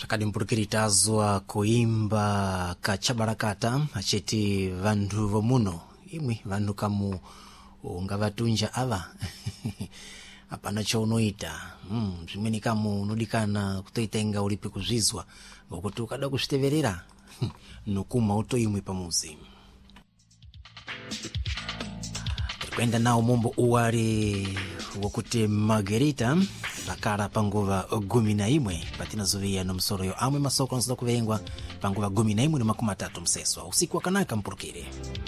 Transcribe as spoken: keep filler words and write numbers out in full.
Chakadi mpurikiritazo kuimba kachabarakata acheti vandu vomuno imwi vandu kamu ungavatunja ava apana chaunoita mm zvimweni kamu unodikana kutoitenga ulipi kuzvizwa ngokuti ukada kushiteverera nokuma utoimwe pamuzi. Kwenda nao mombo uwari wokuti Margarita bakara panguva gumi na imwe patina zovia no msoro yo amwe masoko nzoda kuvengwa panguva gumi na imwe ni makumi matatu mseswa usiku wakanaka mpurukire.